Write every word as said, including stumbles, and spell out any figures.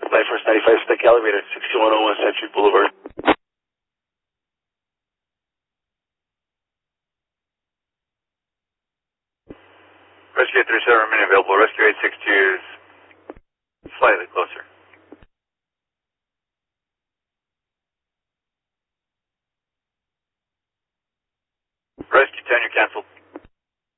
Flight First ninety-five, stick elevator, sixty-one oh one Century Boulevard. Rescue eight thirty-seven remaining available. Rescue eight sixty-two is slightly closer. Rescue ten, you're canceled.